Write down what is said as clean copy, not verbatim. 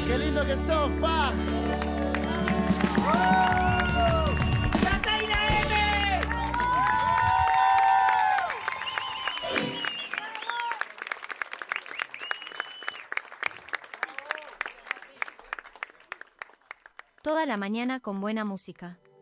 Qué lindo que sos, Fa. Toda la mañana con buena música.